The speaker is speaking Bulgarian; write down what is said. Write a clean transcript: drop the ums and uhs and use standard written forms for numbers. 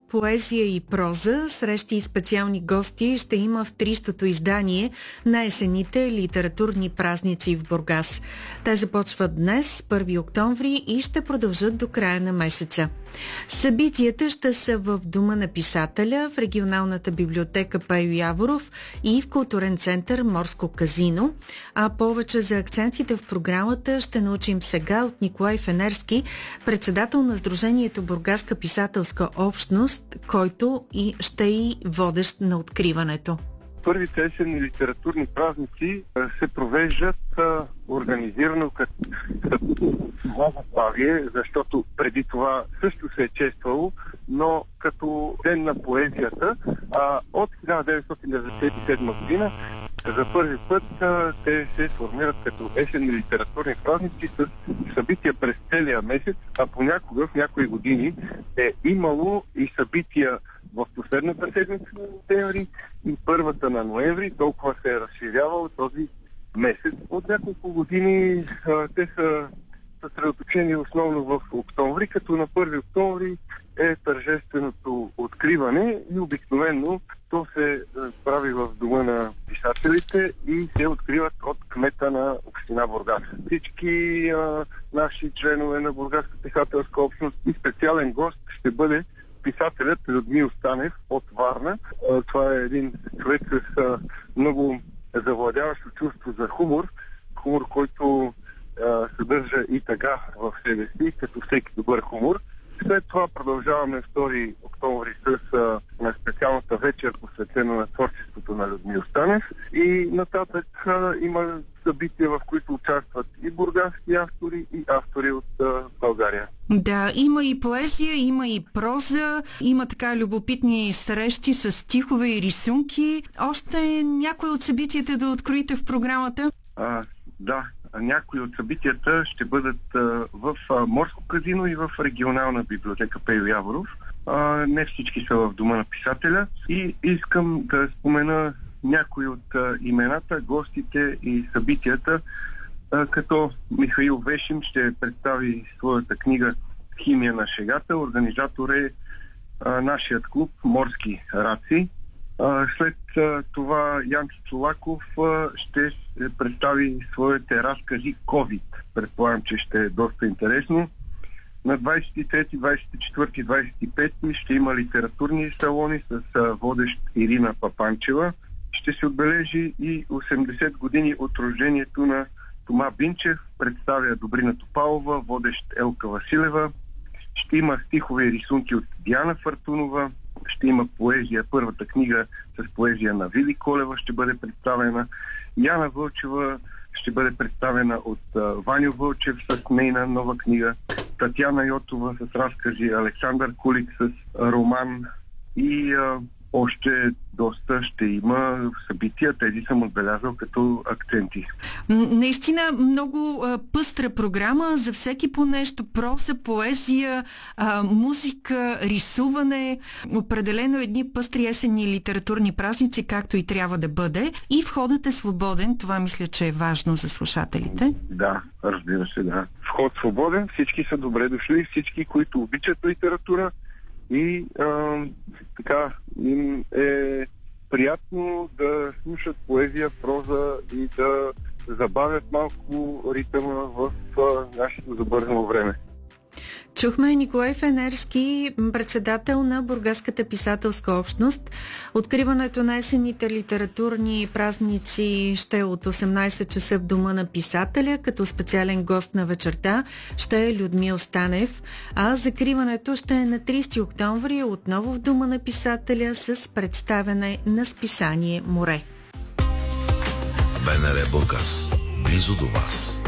поезия и проза, срещи и специални гости ще има в 300-то издание на есенните литературни празници в Бургас. Те започват днес, 1 октомври, и ще продължат до края на месеца. Събитията ще са в Дома на писателя, в регионалната библиотека Пейо Яворов и в културен център Морско казино. А повече за акцентите в програмата ще научим сега от Николай Фенерски, председател на Сдружението Бургаска писателска общност, който и ще и водещ на откриването. Първите есенни литературни празници се провеждат организирано като заглавие, защото преди това също се е чествало, но като ден на поезията. От 1997 година за първи път те се формират като есенни литературни празници с събития през целия месец, а понякога в някои години е имало и събития в последната седмица на септември и първата на ноември. Толкова се е разширявал този месец. От няколко години те са съсредоточени основно в октомври, като на 1 октомври е тържественото откриване и обикновено то се прави в Дома на писателите и се откриват от кмета на община Бургас. Всички наши членове на Бургаска писателска общност и специален гост ще бъде писателят Людмил Станев от Варна. Това е един човек с много завладяващо чувство за хумор, който съдържа и тъга в себе си, като всеки добър хумор. След това продължаваме 2 октомври с специалната вечер, посветена на творчеството на Людмил Станев, и нататък има събития, в които участват и бургаски автори, и автори от България. Да, има и поезия, има и проза, има така любопитни срещи с стихове и рисунки. Още някои от събитията да откроите в програмата? Да, някои от събитията ще бъдат в Морско казино и в регионална библиотека Пейо Яворов. Не всички са в Дома на писателя. И искам да спомена някои от имената, гостите и събитията, като Михаил Вешим ще представи своята книга "Химия на шегата". Организатор е нашият клуб Морски раци. След това Янки Чолаков ще представи своите разкази "COVID". Предполагам, че ще е доста интересно. На 23, 24, 25 ще има литературни салони с водещ Ирина Папанчева. Ще се отбележи и 80 години от рождението на Тома Бинчев, представя Добрина Топалова, водещ Елка Василева. Ще има стихове и рисунки от Диана Фартунова. Ще има поезия, първата книга с поезия на Вили Колева ще бъде представена. Яна Вълчева ще бъде представена от Ваню Вълчев с нейна нова книга. Татяна Йотова с разкази, Александър Кулик с роман и още доста ще има събития. Тези съм отбелязал като акценти. Наистина много пъстра програма, за всеки по нещо: проза, поезия, музика, рисуване. Определено едни пъстри есенни литературни празници, както и трябва да бъде. И входът е свободен. Това мисля, че е важно за слушателите. Да, разбира се, да. Вход свободен, всички са добре дошли, всички, които обичат литература и така им е приятно да слушат поезия, проза и да забавят малко ритъма в нашето забързано време. Чухме Николай Фенерски, председател на Бургаската писателска общност. Откриването на есенните литературни празници ще е от 18 часа в Дома на писателя, като специален гост на вечерта ще е Людмил Станев, а закриването ще е на 30 октомври отново в Дома на писателя с представяне на списание "Море". БНР Бургас. Близо до вас.